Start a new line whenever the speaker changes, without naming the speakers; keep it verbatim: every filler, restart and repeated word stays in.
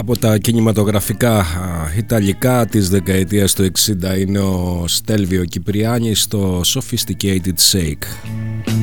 Από τα κινηματογραφικά ιταλικά της δεκαετίας του εξήντα είναι ο Στέλβιο Κυπριάνη στο Sophisticated Shake.